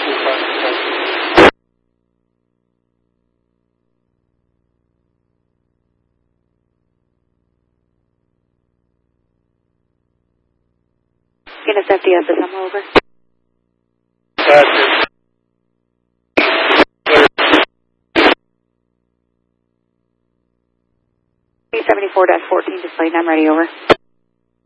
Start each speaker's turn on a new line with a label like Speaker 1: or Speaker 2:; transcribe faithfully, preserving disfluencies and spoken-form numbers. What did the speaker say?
Speaker 1: Guinness F D S is I'm over.
Speaker 2: Gotcha.
Speaker 1: seventy-four dash fourteen displayed, I'm ready, over.